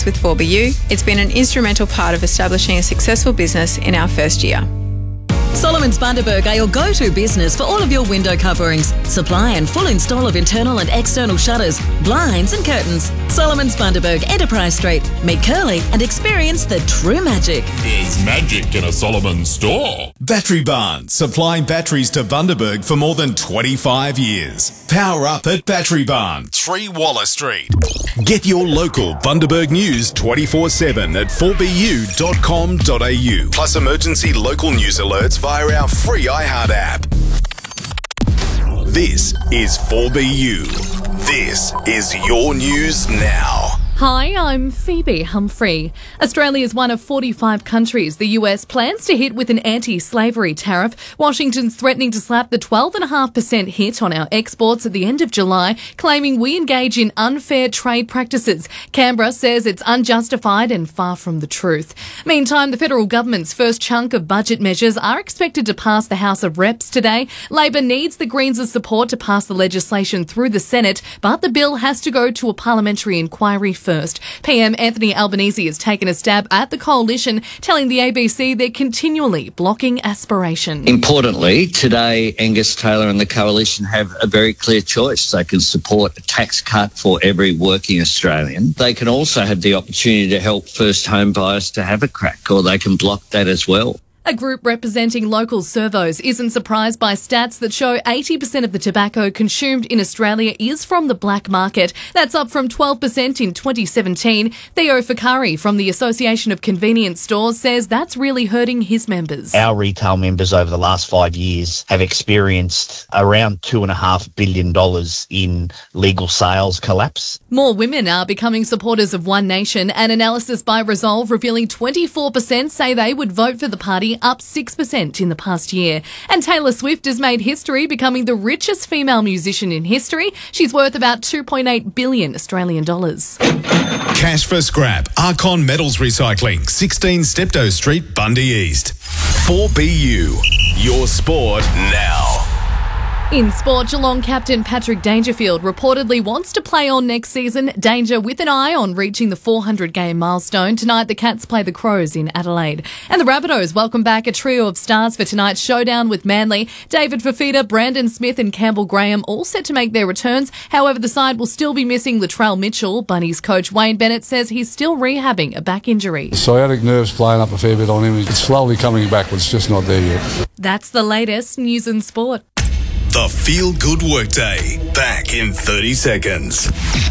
with 4BU. It's been an instrumental part of establishing a successful business in our first year. Solomons Bundaberg are your go-to business for all of your window coverings, supply and full install of internal and external shutters, blinds and curtains. Solomons Bundaberg, Enterprise Street. Meet Curly and experience the true magic. There's magic in a Solomons store. Battery Barn, supplying batteries to Bundaberg for more than 25 years. Power up at Battery Barn, 3 Waller Street. Get your local Bundaberg news 24/7 at 4bu.com.au. Plus emergency local news alerts via our free iHeart app. This is 4BU. This is your news now. Hi, I'm Phoebe Humphrey. Australia is one of 45 countries the US plans to hit with an anti-slavery tariff. Washington's threatening to slap the 12.5% hit on our exports at the end of July, claiming we engage in unfair trade practices. Canberra says it's unjustified and far from the truth. Meantime, the federal government's first chunk of budget measures are expected to pass the House of Reps today. Labor needs the Greens' support to pass the legislation through the Senate, but the bill has to go to a parliamentary inquiry first. PM Anthony Albanese has taken a stab at the coalition, telling the ABC they're continually blocking aspiration. Importantly, today Angus Taylor and the coalition have a very clear choice. They can support a tax cut for every working Australian. They can also have the opportunity to help first home buyers to have a crack, or they can block that as well. A group representing local servos isn't surprised by stats that show 80% of the tobacco consumed in Australia is from the black market. That's up from 12% in 2017. Theo Fakari from the Association of Convenience Stores says that's really hurting his members. Our retail members over the last 5 years have experienced around $2.5 billion in legal sales collapse. More women are becoming supporters of One Nation. An analysis by Resolve revealing 24% say they would vote for the party, up 6% in the past year. And Taylor Swift has made history, becoming the richest female musician in history. She's worth about 2.8 billion Australian dollars. Cash for scrap. Archon Metals Recycling, 16 Steptoe Street, Bundy East. 4BU. Your sport now. In sport, Geelong captain Patrick Dangerfield reportedly wants to play on next season. Danger with an eye on reaching the 400-game milestone. Tonight, the Cats play the Crows in Adelaide. And the Rabbitohs welcome back a trio of stars for tonight's showdown with Manly. David Fifita, Brandon Smith and Campbell Graham all set to make their returns. However, the side will still be missing Latrell Mitchell. Bunnies coach Wayne Bennett says he's still rehabbing a back injury. The sciatic nerve's playing up a fair bit on him. It's slowly coming back, but it's just not there yet. That's the latest news and sport. The Feel Good Workday. Back in 30 seconds.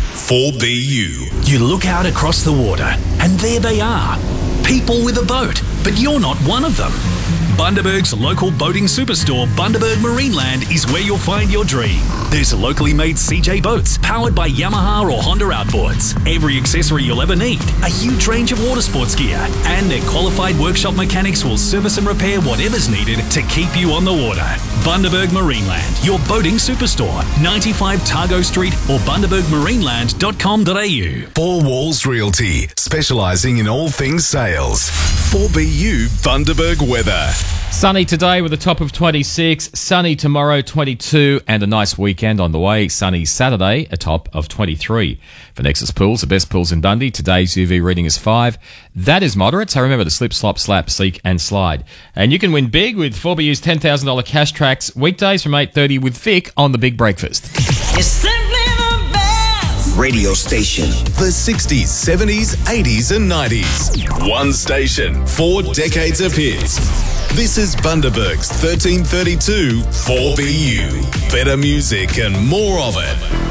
4BU. You look out across the water, and there they are. People with a boat, but you're not one of them. Bundaberg's local boating superstore, Bundaberg Marineland, is where you'll find your dream. There's locally made CJ boats powered by Yamaha or Honda outboards, every accessory you'll ever need, a huge range of water sports gear, and their qualified workshop mechanics will service and repair whatever's needed to keep you on the water. Bundaberg Marineland, your boating superstore, 95 Targo Street or bundabergmarineland.com.au. Four Walls Realty, specialising in all things sales. 4BU Bundaberg weather. Sunny today with a top of 26, sunny tomorrow 22, and a nice weekend on the way. Sunny Saturday, a top of 23. For Nexus Pools, the best pools in Dundee, today's UV reading is 5. That is moderate, so remember to slip, slop, slap, seek and slide. And you can win big with 4BU's $10,000 cash tracks weekdays from 8:30 with Vic on The Big Breakfast. You're simply the best radio station. The 60s, 70s, 80s and 90s. One station, 4 decades of hits. This is Bundaberg's 1332 4BU. Better music and more of it.